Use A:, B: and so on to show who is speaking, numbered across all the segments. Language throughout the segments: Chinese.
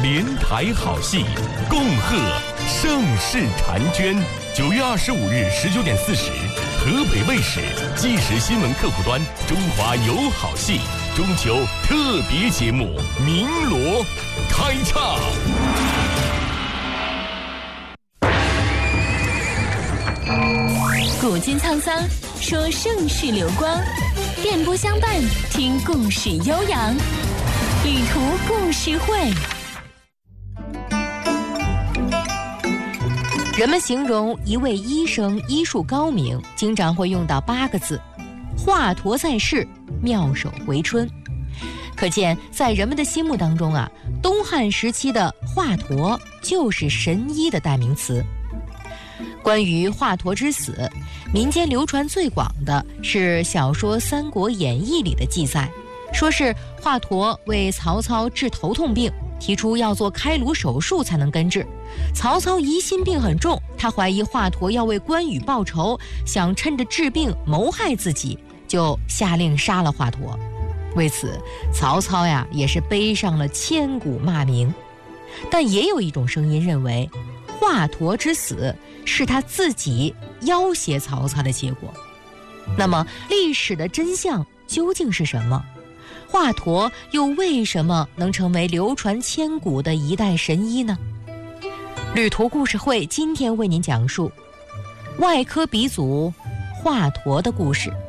A: 连台好戏，恭贺盛世婵娟。9月25日19点40，河北卫视即时新闻客户端中华有好戏中秋特别节目《鸣锣》开唱。
B: 古今沧桑，说盛世流光，电波相伴，听故事悠扬，旅途故事会。人们形容一位医生医术高明，经常会用到8个字：华佗在世，妙手回春。可见在人们的心目当中啊，东汉时期的华佗就是神医的代名词。关于华佗之死，民间流传最广的是小说《三国演义》里的记载，说是华佗为曹操治头痛病，提出要做开颅手术才能根治。曹操疑心病很重，他怀疑华佗要为关羽报仇，想趁着治病谋害自己，就下令杀了华佗。为此，曹操也是背上了千古骂名。但也有一种声音认为，华佗之死是他自己要挟曹操的结果。那么历史的真相究竟是什么？华佗又为什么能成为流传千古的一代神医呢？旅途故事会今天为您讲述外科鼻祖华佗的故事。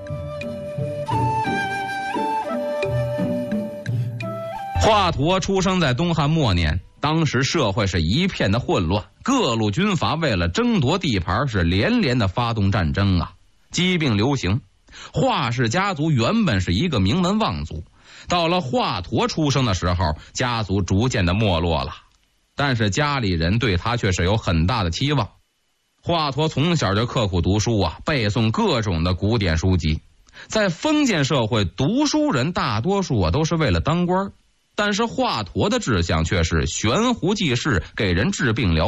C: 华佗出生在东汉末年，当时社会是一片的混乱，各路军阀为了争夺地盘是连连的发动战争啊，疾病流行。华氏家族原本是一个名门望族，到了华佗出生的时候，家族逐渐的没落了，但是家里人对他却是有很大的期望。华佗从小就刻苦读书啊，背诵各种的古典书籍。在封建社会，读书人大多数都是为了当官，但是华佗的志向却是悬壶济世，给人治病疗